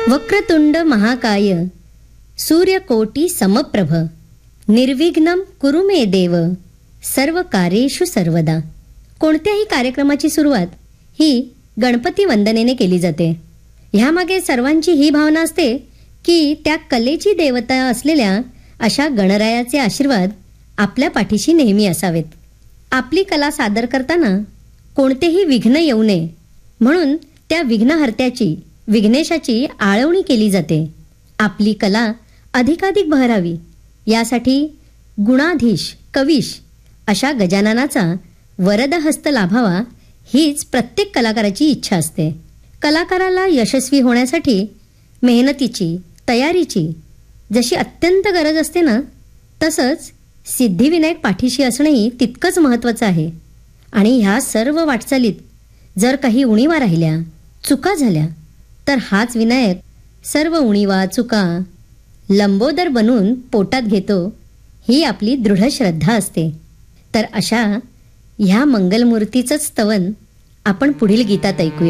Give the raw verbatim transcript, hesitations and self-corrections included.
वक्रतुंड महाकाय सूर्यकोटी समप्रभ निर्विघ्नं कुरु मे देव सर्व कार्येषु सर्वदा. कोणत्याही कार्यक्रमाची सुरुवात ही गणपती वंदनेने केली जाते. ह्यामागे सर्वांची ही भावना असते की त्या कलेची देवता असलेल्या अशा गणरायाचे आशीर्वाद आपल्या पाठीशी नेहमी असावेत. आपली कला सादर करताना कोणतेही विघ्न येऊ नये म्हणून त्या विघ्नहर्त्याची विघ्नेशाची आळवणी केली जाते. आपली कला अधिकाधिक बहरावी यासाठी गुणाधीश कविश अशा गजाननाचा वरदहस्त लाभावा हीच प्रत्येक कलाकाराची इच्छा असते. कलाकाराला यशस्वी होण्यासाठी मेहनतीची तयारीची जशी अत्यंत गरज असते ना, तसंच सिद्धिविनायक पाठीशी असणंही तितकंच महत्त्वाचं आहे. आणि ह्या सर्व वाटचालीत जर काही उणीवा राहिल्या चुका झाल्या तर हाच विनायक सर्व उणीवा चुका लंबोदर बनून पोटात घेतो ही आपली दृढ श्रद्धा असते. तर अशा ह्या मंगलमूर्तीचंच स्तवन आपण पुढील गीतात ऐकूया.